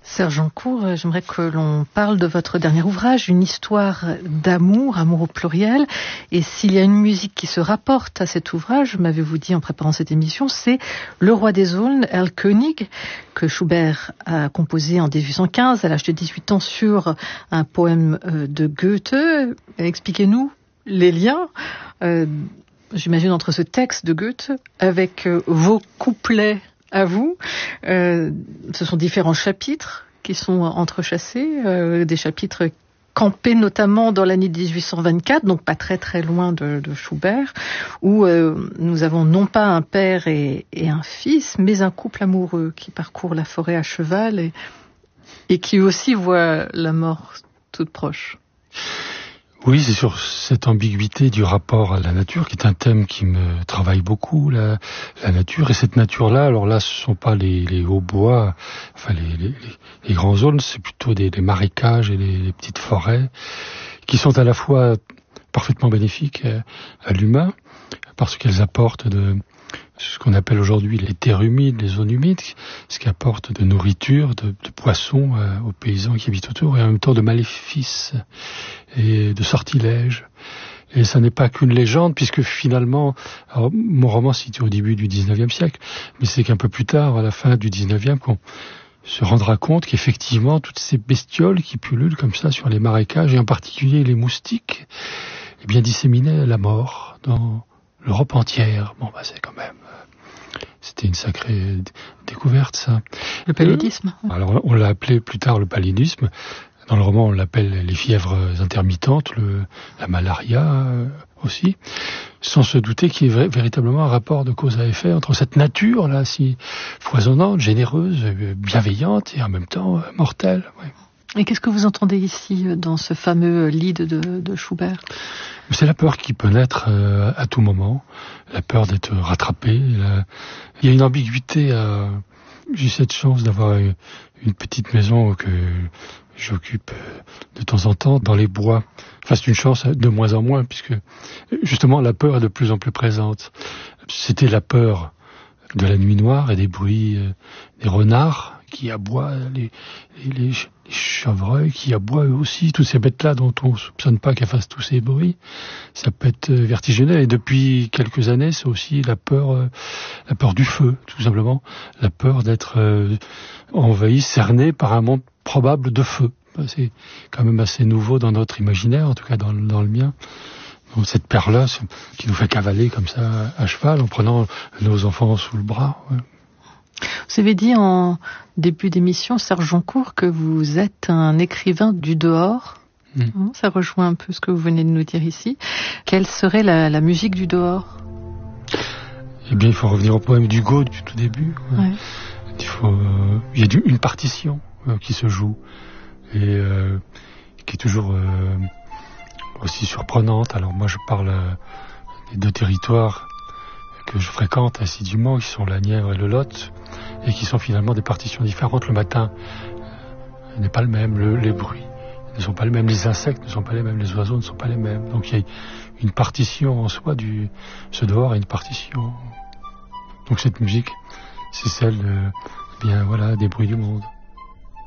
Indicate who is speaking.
Speaker 1: Serge Jancourt, j'aimerais que l'on parle de votre dernier ouvrage, une histoire d'amour, amour au pluriel. Et s'il y a une musique qui se rapporte à cet ouvrage, m'avez-vous dit en préparant cette émission, c'est Le Roi des Aulnes, Erlkönig, que Schubert a composé en 1815 à l'âge de 18 ans sur un poème de Goethe. Expliquez-nous les liens, j'imagine, entre ce texte de Goethe avec vos couplets à vous. Ce sont différents chapitres qui sont entrechâssés, des chapitres campés notamment dans l'année 1824, donc pas très très loin de Schubert, où nous avons non pas un père et un fils, mais un couple amoureux qui parcourt la forêt à cheval et qui aussi voit la mort toute proche.
Speaker 2: Oui, c'est sur cette ambiguïté du rapport à la nature qui est un thème qui me travaille beaucoup, la nature. Et cette nature-là, alors là, ce sont pas les hauts bois, enfin les grands zones, c'est plutôt des marécages et les petites forêts qui sont à la fois parfaitement bénéfiques à l'humain parce qu'elles apportent ce qu'on appelle aujourd'hui les terres humides, les zones humides, ce qui apporte de nourriture, de poissons aux paysans qui habitent autour, et en même temps de maléfices et de sortilèges. Et ça n'est pas qu'une légende, puisque finalement, alors, mon roman se situe au début du 19e siècle, mais c'est qu'un peu plus tard, à la fin du 19e, qu'on se rendra compte qu'effectivement, toutes ces bestioles qui pullulent comme ça sur les marécages, et en particulier les moustiques, eh bien, disséminaient la mort dans l'Europe entière. Bon, c'est quand même... C'était une sacrée découverte, ça.
Speaker 1: Le paludisme.
Speaker 2: Alors, on l'a appelé plus tard le paludisme. Dans le roman, on l'appelle les fièvres intermittentes, la malaria aussi, sans se douter qu'il y ait véritablement un rapport de cause à effet entre cette nature-là, si foisonnante, généreuse, bienveillante et en même temps mortelle. Ouais.
Speaker 1: Et qu'est-ce que vous entendez ici dans ce fameux Lied de Schubert ?
Speaker 2: C'est la peur qui peut naître à tout moment, la peur d'être rattrapé. Il y a une ambiguïté. J'ai cette chance d'avoir une petite maison que j'occupe de temps en temps dans les bois. Enfin, c'est une chance de moins en moins, puisque justement la peur est de plus en plus présente. C'était la peur de la nuit noire et des bruits des renards qui aboient, les chevreuils qui aboient eux aussi, toutes ces bêtes-là dont on ne soupçonne pas qu'elles fassent tous ces bruits. Ça peut être vertigineux. Et depuis quelques années, c'est aussi la peur du feu, tout simplement. La peur d'être envahi, cerné par un monde probable de feu. C'est quand même assez nouveau dans notre imaginaire, en tout cas dans le mien. Donc, cette peur-là qui nous fait cavaler comme ça à cheval en prenant nos enfants sous le bras. Ouais.
Speaker 1: Vous avez dit en début d'émission, Serge Jancourt, que vous êtes un écrivain du dehors. Ça rejoint un peu ce que vous venez de nous dire ici. Quelle serait la musique du dehors ?
Speaker 2: Eh bien, il faut revenir au poème d'Hugo du tout début. Ouais. Il y a une partition qui se joue et qui est toujours aussi surprenante. Alors moi, je parle des deux territoires que je fréquente assidûment, qui sont la Nièvre et le Lot, et qui sont finalement des partitions différentes. Le matin n'est pas le même, les bruits ne sont pas les mêmes, les insectes ne sont pas les mêmes, les oiseaux ne sont pas les mêmes. Donc il y a une partition en soi, ce dehors est une partition. Donc cette musique, c'est celle des bruits du monde.